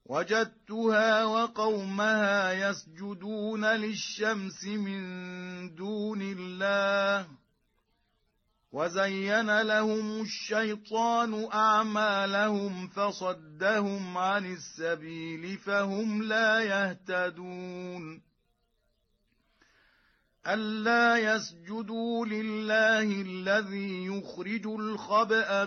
وجدتها وقومها يسجدون للشمس من دون الله وزين لهم الشيطان أعمالهم فصدهم عن السبيل فهم لا يهتدون ألا يسجدوا لله الذي يخرج الخبأ